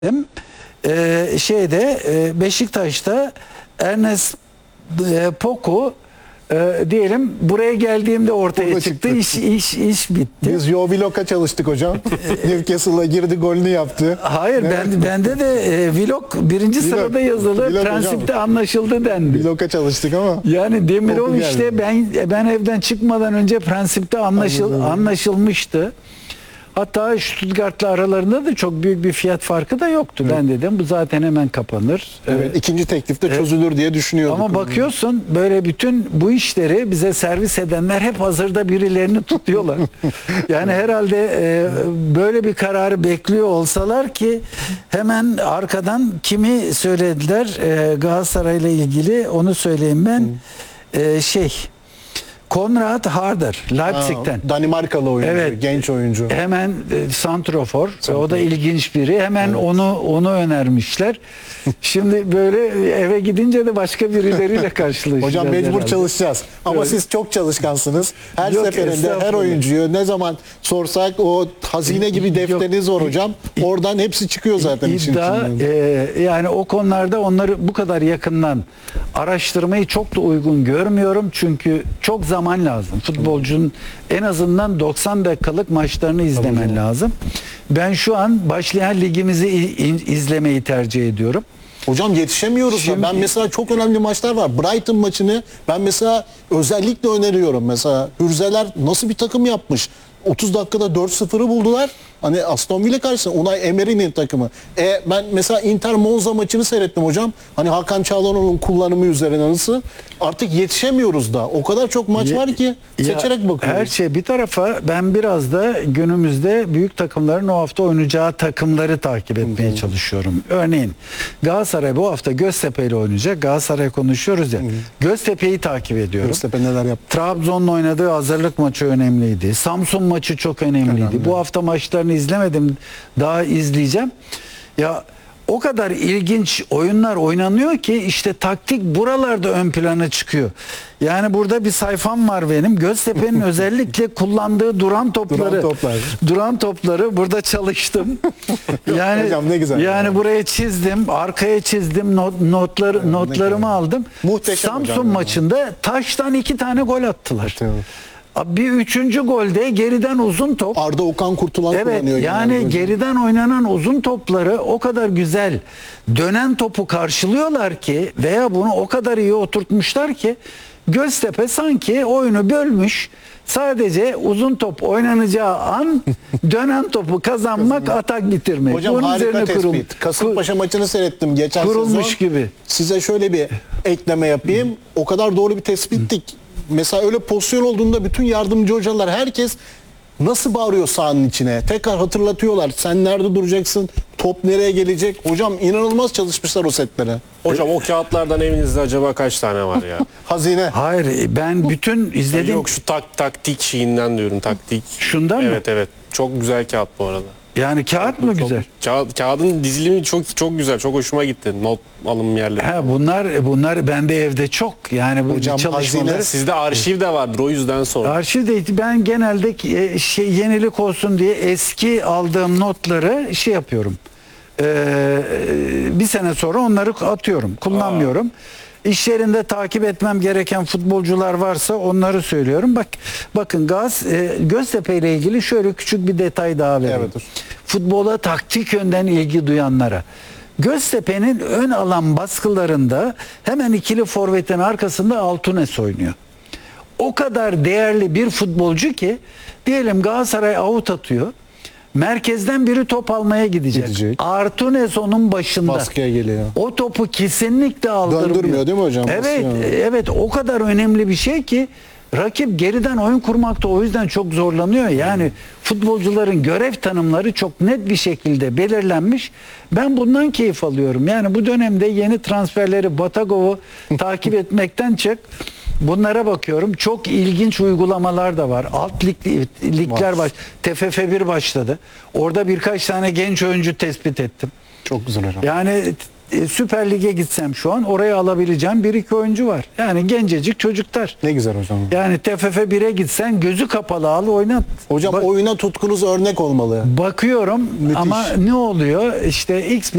Beşiktaş'ta Ernest Poku diyelim buraya geldiğimde ortaya Orada çıktı. çıktı. İş bitti. Biz Joe Willock'a çalıştık hocam. Newcastle'a girdi, golünü yaptı. Hayır, bende de Willock birinci sırada yazılı. Willock Prensipte hocam. anlaşıldı dendi. Willock'a çalıştık ama. Yani Demirov Poku işte geldi. ben evden çıkmadan önce prensipte anlaşılmıştı. Hatta Stuttgart'la aralarında da çok büyük bir fiyat farkı da yoktu. Evet. Ben dedim bu zaten hemen kapanır. Evet, ikinci teklifte çözülür diye düşünüyorduk. Ama bakıyorsun böyle bütün bu işleri bize servis edenler hep hazırda birilerini tutuyorlar. Yani herhalde böyle bir kararı bekliyor olsalar ki hemen arkadan kimi söylediler Galatasaray'la ilgili onu söyleyeyim ben. Konrad Harder, Leipzig'ten. Danimarkalı oyuncu, evet, genç oyuncu. Hemen santrofor. O da ilginç biri. Hemen evet, onu önermişler. Şimdi böyle eve gidince de başka birileriyle karşılaşacağız. Hocam mecbur herhalde çalışacağız. Ama evet, siz çok çalışkansınız. Her seferinde her oyuncuyu ne zaman sorsak o hazine gibi defteriniz var hocam. Oradan hepsi çıkıyor zaten işin içinden. Yani o konularda onları bu kadar yakından araştırmayı çok da uygun görmüyorum. Çünkü çok zaman lazım. Futbolcunun en azından 90 dakikalık maçlarını izlemen lazım. Ben şu an başlayan ligimizi izlemeyi tercih ediyorum. Hocam yetişemiyoruz. Şimdi, ben mesela çok önemli maçlar var. Brighton maçını ben mesela özellikle öneriyorum. Mesela Hürzeler nasıl bir takım yapmış? 30 dakikada 4-0'ı buldular. Hani Aston Villa karşısında Unai Emery'nin takımı. Ben mesela Inter Monza maçını seyrettim hocam. Hani Hakan Çalhanoğlu'nun kullanımı üzerine nasıl? Artık yetişemiyoruz da. O kadar çok maç var ki seçerek bakıyoruz. Her şey bir tarafa, ben biraz da günümüzde büyük takımların o hafta oynayacağı takımları takip etmeye çalışıyorum. Örneğin Galatasaray bu hafta Göztepe ile oynayacak. Galatasaray konuşuyoruz ya. Göztepe'yi takip ediyorum. Göztepe neler yaptı? Trabzon'la oynadığı hazırlık maçı önemliydi. Samsun maçı çok önemliydi. Bu hafta maçlarını izlemedim. Daha izleyeceğim. Ya o kadar ilginç oyunlar oynanıyor ki işte taktik buralarda ön plana çıkıyor. Yani burada bir sayfam var benim. Göztepe'nin özellikle kullandığı duran topları burada çalıştım. Yani hocam ne güzel. Yani buraya çizdim, arkaya çizdim, notlarımı aldım. Muhteşem Samsun hocam maçında taştan 2 tane gol attılar. Evet. Bir üçüncü golde geriden uzun top. Arda Okan Kurtulan kullanıyor. Yani geriden oynanan uzun topları o kadar güzel dönen topu karşılıyorlar ki veya bunu o kadar iyi oturtmuşlar ki Göztepe sanki oyunu bölmüş. Sadece uzun top oynanacağı an dönen topu kazanmak, atak bitirmek. Hocam bunun harika tespit. Kasımpaşa maçını seyrettim geçen kurulmuş sezon. Gibi. Size şöyle bir ekleme yapayım. O kadar doğru bir tespittik. Mesela öyle pozisyon olduğunda bütün yardımcı hocalar, herkes nasıl bağırıyor sahanın içine. Tekrar hatırlatıyorlar. Sen nerede duracaksın? Top nereye gelecek? Hocam inanılmaz çalışmışlar o setlere. Hocam o kağıtlardan evinizde acaba kaç tane var ya? Hazine. Hayır, ben bütün izlediğim... Yok şu taktik şeyinden diyorum, taktik. Şundan mı? Evet. Çok güzel kağıt bu arada. Yani kağıt mı güzel? Kağıdın dizilimi çok güzel. Çok hoşuma gitti. Not alım yerleri. Bunlar bende evde çok. Yani bu hocam, çalışmaları. Sizde arşiv de vardır, o yüzden sonra. Arşiv de ben genelde yenilik olsun diye eski aldığım notları yapıyorum. Bir sene sonra onları atıyorum. Kullanmıyorum. İş yerinde takip etmem gereken futbolcular varsa onları söylüyorum. Bakın Göztepe ile ilgili şöyle küçük bir detay daha vereyim. Evet. Futbola taktik yönden ilgi duyanlara. Göztepe'nin ön alan baskılarında hemen ikili forvetin arkasında Altunes oynuyor. O kadar değerli bir futbolcu ki diyelim Galatasaray out atıyor. Merkezden biri top almaya gidecek. Altunes onun başında. Baskıya geliyor. O topu kesinlikle aldırmıyor. Döndürmüyor değil mi hocam? Evet, o kadar önemli bir şey ki rakip geriden oyun kurmakta o yüzden çok zorlanıyor. Yani futbolcuların görev tanımları çok net bir şekilde belirlenmiş. Ben bundan keyif alıyorum. Yani bu dönemde yeni transferleri, Batagov'u takip etmekten çık. Bunlara bakıyorum. Çok ilginç uygulamalar da var. Alt ligler var. TFF1 başladı. Orada birkaç tane genç oyuncu tespit ettim. Çok güzel hocam. Yani Süper Lig'e gitsem şu an oraya alabileceğim 1-2 oyuncu var. Yani gencecik çocuklar. Ne güzel hocam. Yani TFF 1'e gitsen gözü kapalı al oynat. Hocam oyuna tutkunuz örnek olmalı. Bakıyorum Müthiş. ama ne oluyor? İşte X